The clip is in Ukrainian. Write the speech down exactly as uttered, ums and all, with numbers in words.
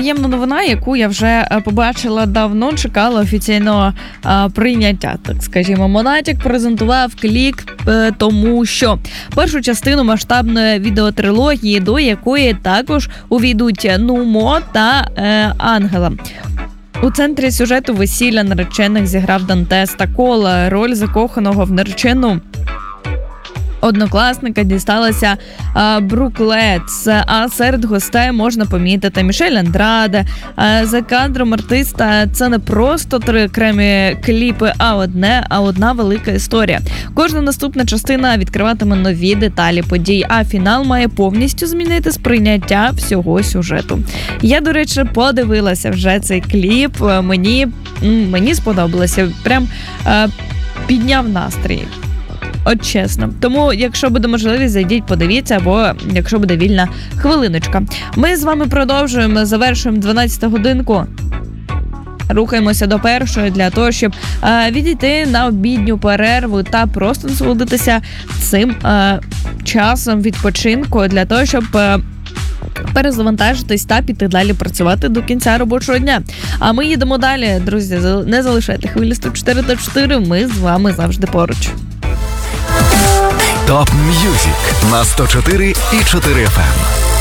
приємна новина, яку я вже побачила давно, чекала офіційного а, прийняття, так скажімо. Монатік презентував кліп, тому що першу частину масштабної відеотрилогії, до якої також увійдуть Нумо та е, Ангела. У центрі сюжету весілля наречених зіграв Дантес Такол. Роль закоханого в наречену однокласника дісталася а, Брук Летц, а серед гостей можна помітити Мішель Андраде. А, за кадром артиста це не просто три окремі кліпи, а одне, а одна велика історія. Кожна наступна частина відкриватиме нові деталі подій, а фінал має повністю змінити сприйняття всього сюжету. Я, до речі, подивилася вже цей кліп, мені, мені сподобалося, прям а, підняв настрій. От чесно. Тому, якщо буде можливість, зайдіть, подивіться, або якщо буде вільна хвилиночка. Ми з вами продовжуємо, завершуємо дванадцяту годинку. Рухаємося до першої для того, щоб е, відійти на обідню перерву та просто насолодитися цим е, часом відпочинку для того, щоб е, перезавантажитись та піти далі працювати до кінця робочого дня. А ми їдемо далі, друзі. Не залишайте хвилі сто чотири та чотири, ми з вами завжди поруч. Топ М'юзик на сто чотири і чотири еф ем.